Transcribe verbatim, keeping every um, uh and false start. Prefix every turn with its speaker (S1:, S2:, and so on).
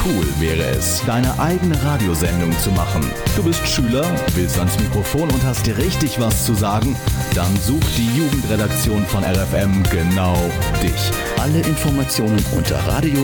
S1: cool wäre es, deine eigene Radiosendung zu machen. Du bist Schüler, willst ans Mikrofon und hast dir richtig was zu sagen? Dann sucht die Jugendredaktion von R F M genau dich.
S2: Alle Informationen unter radio